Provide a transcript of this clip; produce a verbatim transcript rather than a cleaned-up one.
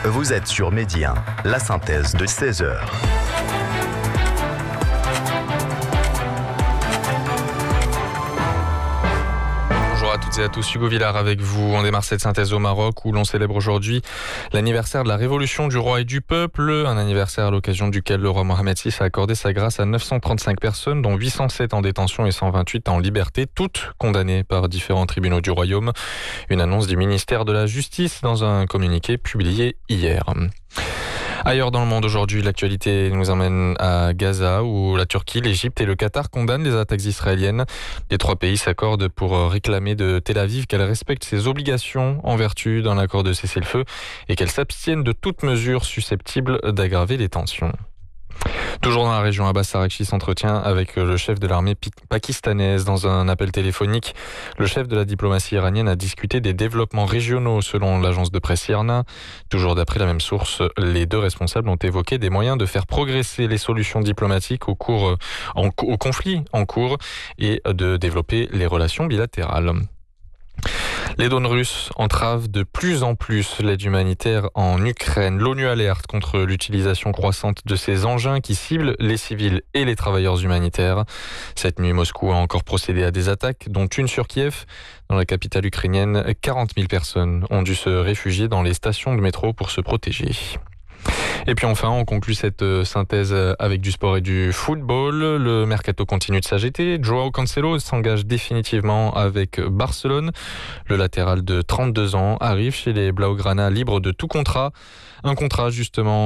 Vous êtes sur Midi un, la synthèse de seize heures. Bonjour à toutes et à tous, Hugo Villard avec vous. On démarre cette synthèse au Maroc où l'on célèbre aujourd'hui l'anniversaire de la révolution du roi et du peuple, un anniversaire à l'occasion duquel le roi Mohamed six a accordé sa grâce à neuf cent trente-cinq personnes, dont huit cent sept en détention et cent vingt-huit en liberté, toutes condamnées par différents tribunaux du royaume. Une annonce du ministère de la Justice dans un communiqué publié hier. Ailleurs dans le monde aujourd'hui, l'actualité nous emmène à Gaza où la Turquie, l'Égypte et le Qatar condamnent les attaques israéliennes. Les trois pays s'accordent pour réclamer de Tel Aviv qu'elle respecte ses obligations en vertu d'un accord de cessez-le-feu et qu'elle s'abstienne de toute mesure susceptible d'aggraver les tensions. Toujours dans la région, Abbas Araghchi s'entretient avec le chef de l'armée pakistanaise. Dans un appel téléphonique, le chef de la diplomatie iranienne a discuté des développements régionaux selon l'agence de presse I R N A. Toujours d'après la même source, les deux responsables ont évoqué des moyens de faire progresser les solutions diplomatiques au, cours, en, au conflit en cours et de développer les relations bilatérales. Les drones russes entravent de plus en plus l'aide humanitaire en Ukraine. L'ONU alerte contre l'utilisation croissante de ces engins qui ciblent les civils et les travailleurs humanitaires. Cette nuit, Moscou a encore procédé à des attaques, dont une sur Kiev. Dans la capitale ukrainienne, quarante mille personnes ont dû se réfugier dans les stations de métro pour se protéger. Et puis enfin, on conclut cette synthèse avec du sport et du football. Le mercato continue de s'agiter. Joao Cancelo s'engage définitivement avec Barcelone. Le latéral de trente-deux ans arrive chez les Blaugrana libre de tout contrat. Un contrat justement